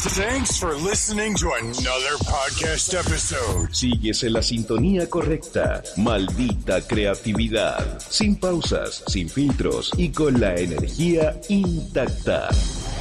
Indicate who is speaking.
Speaker 1: Thanks for listening to another podcast episode.
Speaker 2: Sigues en la sintonía correcta. Maldita creatividad. Sin pausas, sin filtros y con la energía intacta.